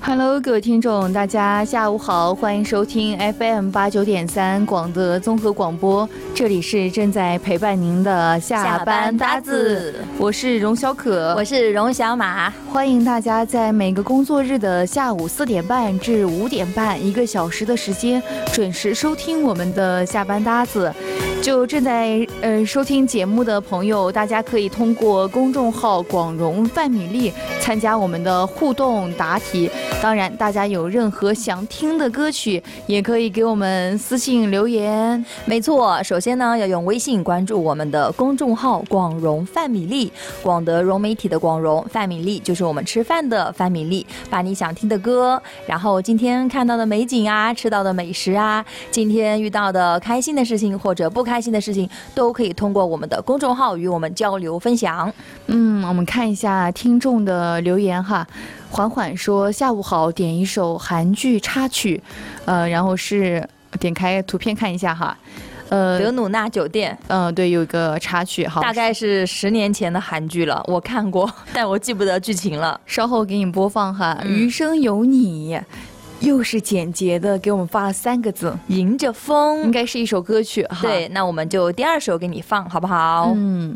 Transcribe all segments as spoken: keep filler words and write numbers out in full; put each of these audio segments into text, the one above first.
Hello， 各位听众，大家下午好，欢迎收听 F M 八九点三广德综合广播，这里是正在陪伴您的下班搭子，我是荣小可， 我是荣小马， 欢迎大家在每个工作日的下午四点半至五点半一个小时的时间，准时收听我们的下班搭子。就正在呃收听节目的朋友，大家可以通过公众号广荣范米粒参加我们的互动答题。当然，大家有任何想听的歌曲，也可以给我们私信留言。 没错，首先呢，要用微信关注我们的公众号广荣范米粒，广德融媒体的广荣，范米粒就是我们吃饭的范米粒，把你想听的歌，然后今天看到的美景啊，吃到的美食啊，今天遇到的开心的事情或者不开心的事情，都可以通过我们的公众号与我们交流分享。 嗯，我们看一下听众的留言哈。缓缓说下午好，点一首韩剧插曲，呃，然后是点开图片看一下哈， 呃，德鲁纳酒店， 嗯、呃，对，有一个插曲，好， 大概是十年前的韩剧了，我看过，但我记不得剧情了， 稍后给你播放哈。嗯、余生有你，又是简洁的给我们发了三个字， 迎着风， 应该是一首歌曲哈。 对，那我们就第二首给你放，好不好？ 嗯。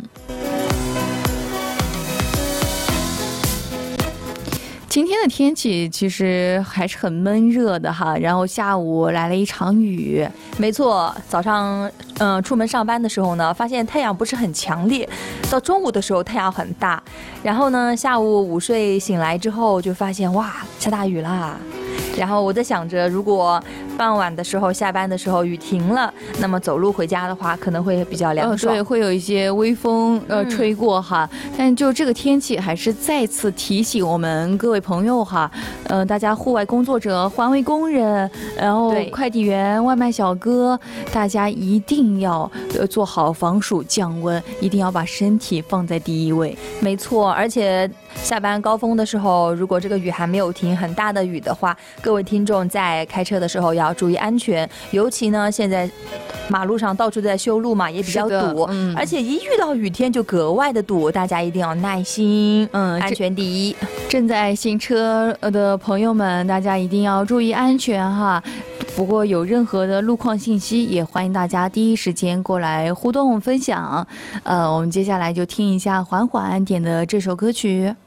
今天的天气其实还是很闷热的哈，然后下午来了一场雨。 没错，早上嗯、呃、出门上班的时候呢，发现太阳不是很强烈，到中午的时候太阳很大，然后呢下午午睡醒来之后就发现哇下大雨啦。然后我在想着，如果傍晚的时候下班的时候雨停了，那么走路回家的话可能会比较凉爽、 呃、对，会有一些微风呃、嗯、吹过哈。但就这个天气还是再次提醒我们各位朋友哈，呃，大家户外工作者、环卫工人，然后快递员、外卖小哥，大家一定要呃做好防暑降温，一定要把身体放在第一位。 没错，而且下班高峰的时候，如果这个雨还没有停，很大的雨的话，各位听众在开车的时候要注意安全，尤其呢现在马路上到处在修路嘛，也比较堵、嗯、而且一遇到雨天就格外的堵，大家一定要耐心，嗯，安全第一。 正在行车的朋友们，大家一定要注意安全哈。不过有任何的路况信息，也欢迎大家第一时间过来互动分享。呃，我们接下来就听一下缓缓点的这首歌曲。